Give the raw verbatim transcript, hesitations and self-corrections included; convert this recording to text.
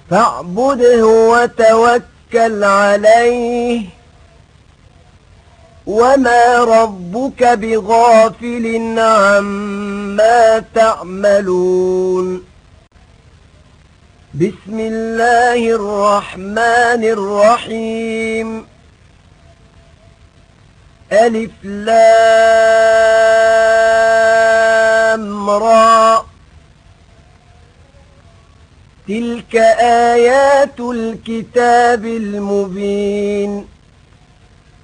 فاعبده وتوكل عليه وما ربك بغافل عما تعملون. بسم الله الرحمن الرحيم. ألف لام را. تلك آيات الكتاب المبين.